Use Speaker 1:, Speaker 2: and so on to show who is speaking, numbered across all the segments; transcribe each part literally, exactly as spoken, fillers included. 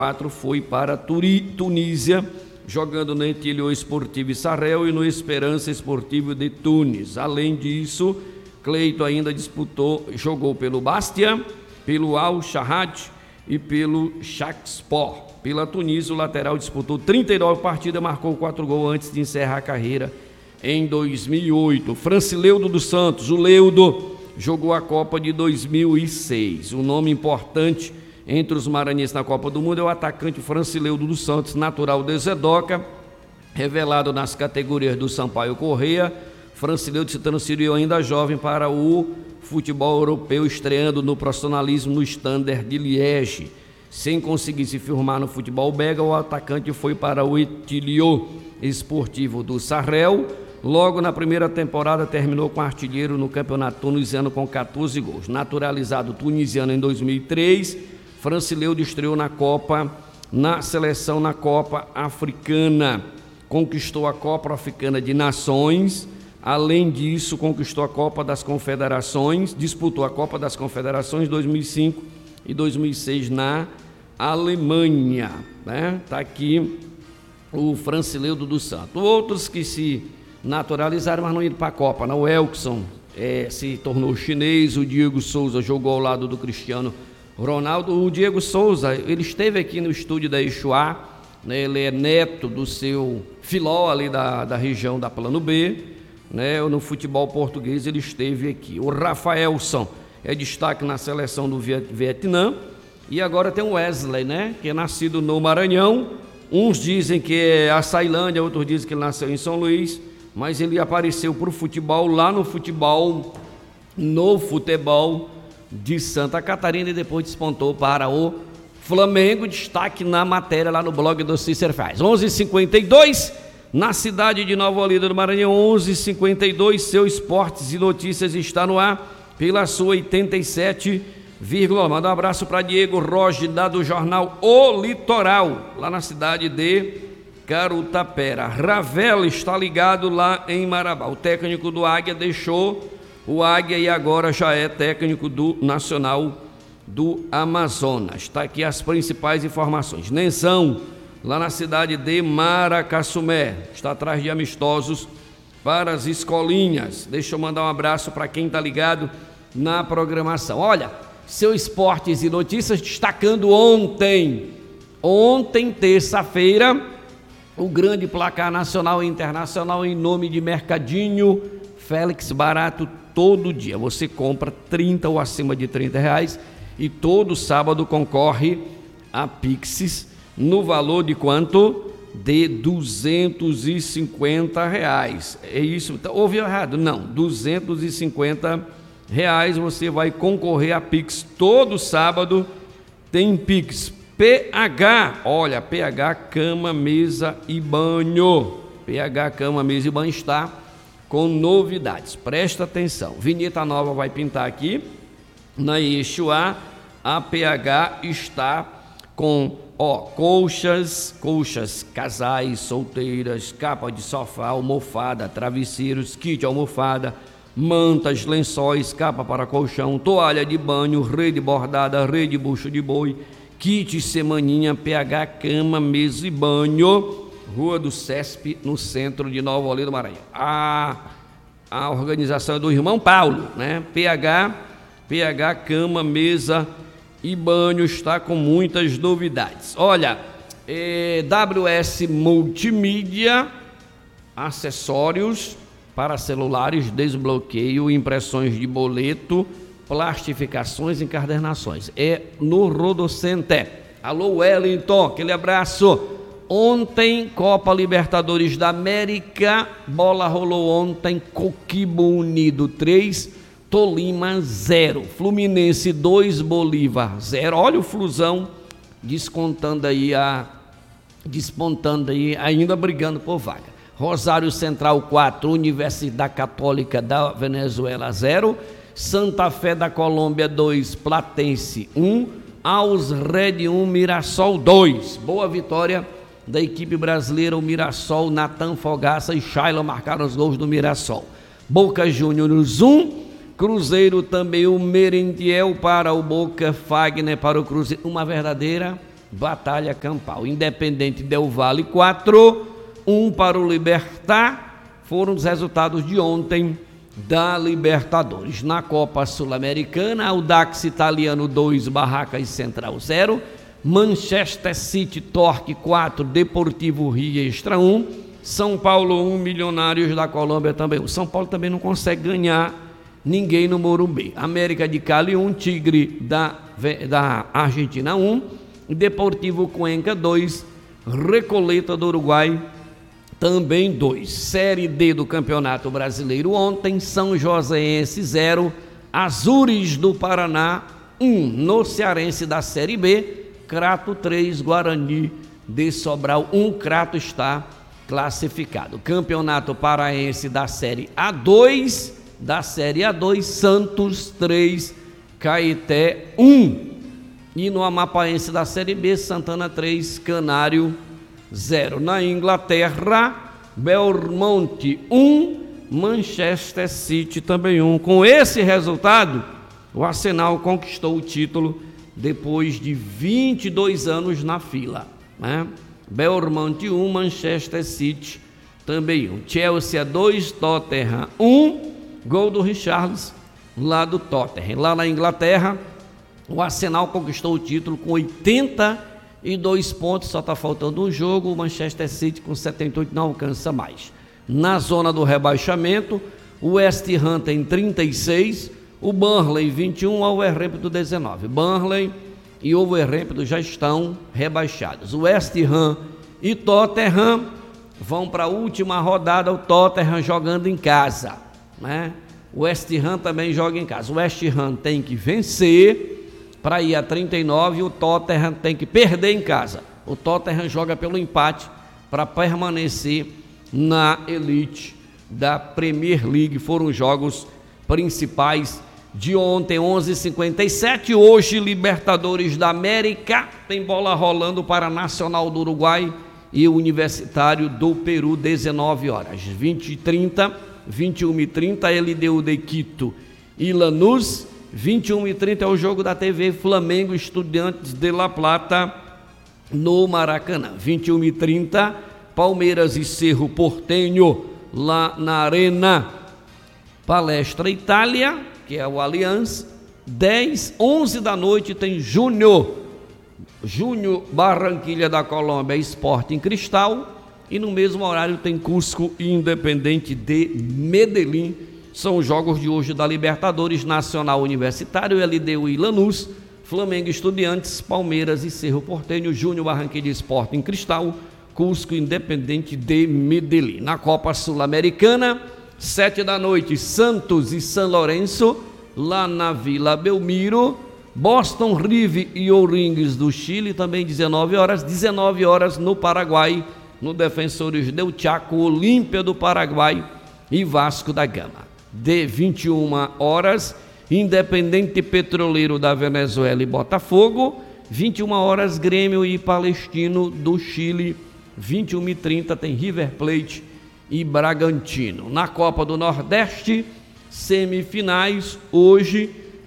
Speaker 1: quatro foi para Turi, Tunísia, jogando no Etilio Esportivo Sarrel e no Esperança Esportivo de Tunis. Além disso, Cleito ainda disputou, jogou pelo Bastia, pelo Al-Shahad e pelo Shakspor. Pela Tunísia, o lateral disputou trinta e nove partidas, marcou quatro gols antes de encerrar a carreira em dois mil e oito. Francileudo dos Santos, o Leudo, jogou a Copa de dois mil e seis. Um nome importante entre os maranhenses na Copa do Mundo é o atacante Francileudo dos Santos, natural de Zedoca, revelado nas categorias do Sampaio Corrêa. Francileudo se transferiu ainda jovem para o futebol europeu, estreando no profissionalismo no Standard de Liège. Sem conseguir se firmar no futebol belga, o atacante foi para o Etilio Esportivo do Sarrel. Logo na primeira temporada terminou com artilheiro no campeonato tunisiano com quatorze gols. Naturalizado tunisiano em dois mil e três, Francileudo estreou na Copa, na seleção na Copa Africana. Conquistou a Copa Africana de Nações. Além disso, conquistou a Copa das Confederações, disputou a Copa das Confederações dois mil e cinco e dois mil e seis na Alemanha, né? Tá aqui o Francileudo dos Santos. Outros que se naturalizaram, mas não iram para a Copa, não. O Elkson é, se tornou chinês, o Diego Souza jogou ao lado do Cristiano Ronaldo. O Diego Souza, ele esteve aqui no estúdio da Eixuá, né? Ele é neto do seu filó ali da, da região da Plano B, né? No futebol português ele esteve aqui. O Rafaelson é destaque na seleção do Vietnã. E agora tem o Wesley, né? Que é nascido no Maranhão. Uns dizem que é a Ceilândia, outros dizem que ele nasceu em São Luís, mas ele apareceu para o futebol lá no futebol, no futebol de Santa Catarina e depois despontou para o Flamengo. Destaque na matéria lá no blog do Cícero Faz. onze e cinquenta e dois, na cidade de Nova Olinda do Maranhão, onze e cinquenta e dois, seu Esportes e Notícias está no ar pela sua oitenta e sete vírgula um. Manda um abraço para Diego Roge, lá do jornal O Litoral, lá na cidade de Carutapera. Ravel está ligado lá em Marabá. O técnico do Águia deixou o Águia e agora já é técnico do Nacional do Amazonas. Está aqui as principais informações. Nenzão, lá na cidade de Maracassumé, está atrás de amistosos para as escolinhas. Deixa eu mandar um abraço para quem está ligado na programação. Olha, seu Esportes e Notícias destacando ontem, ontem, terça-feira, o grande placar nacional e internacional em nome de Mercadinho Félix, barato todo dia. Você compra trinta ou acima de trinta reais e todo sábado concorre a Pixes no valor de quanto? De duzentos e cinquenta reais. É isso? Ouviu errado? Não, duzentos e cinquenta reais você vai concorrer a Pix todo sábado. Tem Pix P H, olha, P H cama, mesa e banho. P H cama, mesa e banho está com novidades. Presta atenção. Vinheta nova vai pintar aqui na Eixuá. A P H está com, ó, colchas, colchas, casais, solteiras, capa de sofá, almofada, travesseiros, kit almofada, mantas, lençóis, capa para colchão, toalha de banho, rede bordada, rede bucho de boi, kit semaninha, P H cama, mesa e banho, Rua do Cesp, no centro de Nova Olinda do Maranhão. A, a organização é do irmão Paulo, né? P H, P H cama, mesa e banho está com muitas novidades. Olha, é, W S Multimídia, acessórios para celulares, desbloqueio, impressões de boleto, plastificações e encadernações. É no Rodocenter. Alô, Wellington, aquele abraço. Ontem, Copa Libertadores da América, bola rolou ontem, Coquimbo Unido três, Tolima zero, Fluminense dois, Bolívar zero. Olha o Flusão descontando aí, a, despontando aí, ainda brigando por vaga. Rosário Central quatro, Universidade Católica da Venezuela zero, Santa Fé da Colômbia dois, Platense um, Aos Red um, Mirassol dois. Boa vitória da equipe brasileira, o Mirassol. Natan Fogaça e Shaila marcaram os gols do Mirassol. Boca Juniors um, Cruzeiro também, o Merentiel para o Boca, Fagner para o Cruzeiro. Uma verdadeira batalha campal. Independente Del Valle quatro, um para o Libertad, foram os resultados de ontem da Libertadores. Na Copa Sul-Americana, Audax Italiano dois, Barracas Central zero, Manchester City Torque quatro, Deportivo Riestra um, São Paulo um, Milionários da Colômbia também. O São Paulo também não consegue ganhar ninguém no Morumbi. América de Cali um, Tigre da, da Argentina um, Deportivo Cuenca dois, Recoleta do Uruguai também dois. Série D do Campeonato Brasileiro ontem, São Joséense zero, Azures do Paraná um, no Cearense da Série B, Crato três, Guarani de Sobral um, Crato está classificado. Campeonato Paraense da Série A dois, da Série A dois, Santos três, Caeté um. E no Amapaense da Série B, Santana três, Canário zero. Na Inglaterra, Belmonte um, Manchester City também um. Com esse resultado, o Arsenal conquistou o título depois de vinte e dois anos na fila, né? Belmonte um, Manchester City também um. Chelsea dois, Tottenham um, gol do Richarlison lá do Tottenham. Lá na Inglaterra, o Arsenal conquistou o título com oitenta e dois pontos, só está faltando um jogo. O Manchester City com setenta e oito não alcança mais. Na zona do rebaixamento, o West Ham tem trinta e seis, o Burnley vinte e um, o Wolverhampton dezenove. Burnley e o Wolverhampton já estão rebaixados. O West Ham e Tottenham vão para a última rodada, o Tottenham jogando em casa, né? O West Ham também joga em casa. O West Ham tem que vencer para ir a trinta e nove, e o Tottenham tem que perder em casa. O Tottenham joga pelo empate para permanecer na elite da Premier League. Foram os jogos principais de ontem, onze e cinquenta e sete. Hoje, Libertadores da América, tem bola rolando para Nacional do Uruguai e Universitário do Peru, dezenove horas. vinte e trinta, vinte e uma e trinta, L D U de Quito e Lanús. vinte e uma e trinta é o jogo da T V Flamengo Estudiantes de La Plata no Maracanã. vinte e uma e trinta, Palmeiras e Cerro Porteño lá na Arena Palestra Itália, que é o Allianz. dez, onze da noite tem Júnior, Júnior Barranquilha da Colômbia, Sporting Cristal. E no mesmo horário tem Cusco e Independente de Medellín. São os jogos de hoje da Libertadores. Nacional Universitário, L D U e Lanús, Flamengo Estudiantes, Palmeiras e Cerro Porteño, Júnior Barranquilla Sporting Cristal, Cusco Independente de Medellín. Na Copa Sul-Americana, sete da noite, Santos e São Lourenço, lá na Vila Belmiro. Boston River e O'Rings do Chile, também dezenove horas. dezenove horas no Paraguai, no Defensores del Chaco, Olímpia do Paraguai e Vasco da Gama. De vinte e uma horas, Independente Petroleiro da Venezuela e Botafogo. vinte e uma horas, Grêmio e Palestino do Chile. vinte e uma e trinta tem River Plate e Bragantino. Na Copa do Nordeste, semifinais hoje,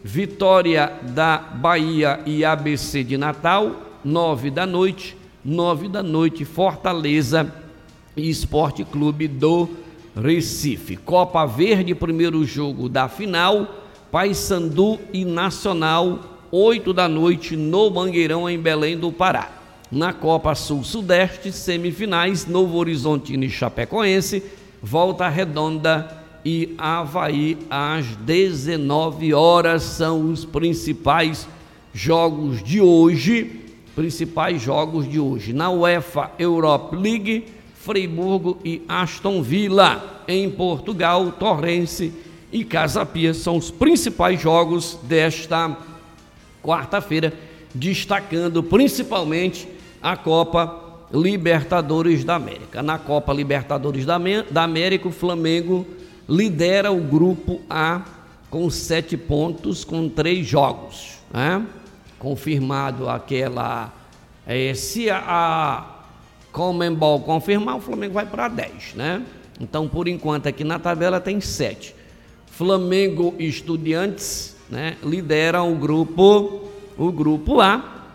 Speaker 1: Vitória da Bahia e A B C de Natal, nove da noite. nove da noite, Fortaleza e Esporte Clube do Recife. Copa Verde, primeiro jogo da final, Paysandu e Nacional, oito da noite, no Mangueirão, em Belém do Pará. Na Copa Sul-Sudeste, semifinais, Novo Horizontino e Chapecoense, Volta Redonda e Avaí, às dezenove horas, são os principais jogos de hoje. Principais jogos de hoje. Na UEFA Europa League, Freiburgo e Aston Villa. Em Portugal, Torrense e Casa Pia são os principais jogos desta quarta-feira, destacando principalmente a Copa Libertadores da América. Na Copa Libertadores da América, o Flamengo lidera o grupo A com sete pontos, com três jogos, né? Confirmado aquela, é, se a, a Conmebol confirmar, o Flamengo vai para dez, né? Então, por enquanto, aqui na tabela tem sete. Flamengo e Estudiantes, né, lideram o grupo, o grupo A,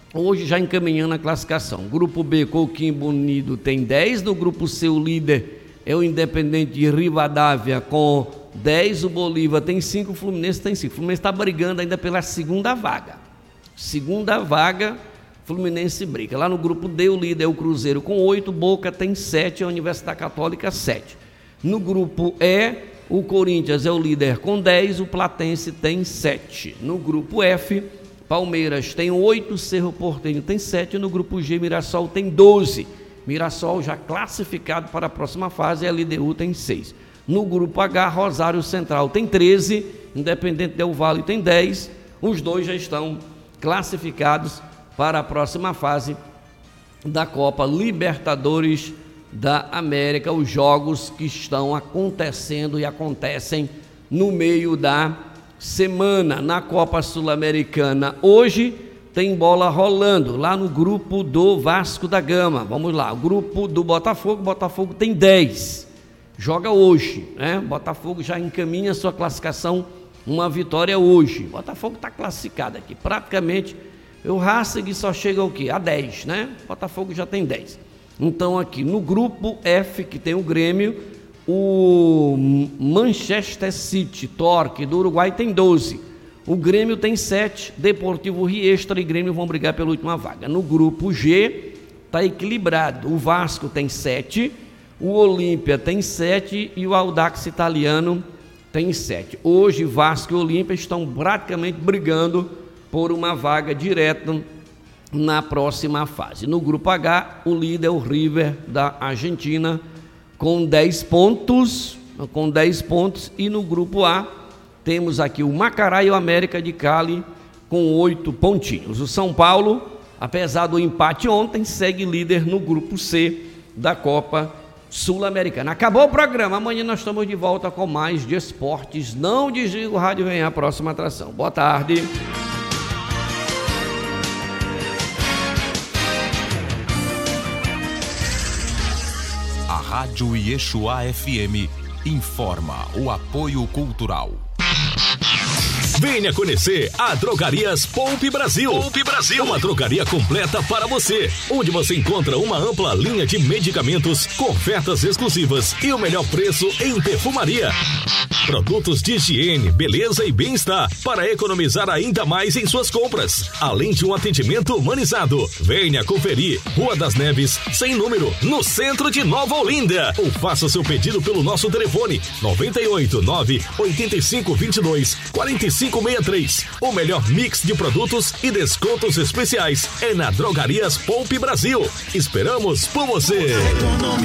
Speaker 1: hoje já encaminhando a classificação. Grupo B, Coquimbo Unido tem dez, no grupo C o líder é o Independente de Rivadavia com dez, o Bolívar tem cinco, o Fluminense tem cinco. O Fluminense está brigando ainda pela segunda vaga. Segunda vaga, Fluminense briga. Lá no grupo D, o líder é o Cruzeiro com oito, Boca tem sete, a Universidade Católica sete. No grupo E, o Corinthians é o líder com dez, o Platense tem sete. No grupo F, Palmeiras tem oito, Cerro Porteño tem sete, no grupo G, Mirassol tem doze. Mirassol já classificado para a próxima fase, e a L D U tem seis. No grupo H, Rosário Central tem treze, Independente Del Valle tem dez, os dois já estão classificados para a próxima fase da Copa Libertadores da América, os jogos que estão acontecendo e acontecem no meio da semana. Na Copa Sul-Americana, hoje tem bola rolando lá no grupo do Vasco da Gama. Vamos lá, o grupo do Botafogo, Botafogo tem dez, joga hoje, né? Botafogo já encaminha sua classificação, uma vitória hoje. Botafogo está classificado aqui, praticamente. O Racing só chega ao quê? A dez, né? Botafogo já tem dez. Então aqui no grupo F, que tem o Grêmio, o Manchester City, Torque, do Uruguai, tem doze. O Grêmio tem sete, Deportivo Riestra e Grêmio vão brigar pela última vaga. No grupo G, está equilibrado. O Vasco tem sete, o Olímpia tem sete e o Audax Italiano tem sete. Hoje, Vasco e Olímpia estão praticamente brigando por uma vaga direta na próxima fase. No grupo H, o líder é o River da Argentina com dez pontos, com dez pontos, e no grupo A temos aqui o Macará e o América de Cali com oito pontinhos. O São Paulo, apesar do empate ontem, segue líder no grupo C da Copa Sul-Americana. Acabou o programa, amanhã nós estamos de volta com mais de esportes. Não desliga o rádio, vem a próxima atração. Boa tarde.
Speaker 2: A Rádio Yeshua F M informa o apoio cultural. Venha conhecer a Drogarias Poupe Brasil. Poupe Brasil, uma drogaria completa para você, onde você encontra uma ampla linha de medicamentos com ofertas exclusivas e o melhor preço em perfumaria. Produtos de higiene, beleza e bem-estar para economizar ainda mais em suas compras, além de um atendimento humanizado. Venha conferir Rua das Neves, sem número, no centro de Nova Olinda, ou faça seu pedido pelo nosso telefone nove oito nove, oito cinco dois dois, quatro cinco seis três. O melhor mix de produtos e descontos especiais é na Drogarias Poupe Brasil. Esperamos por você.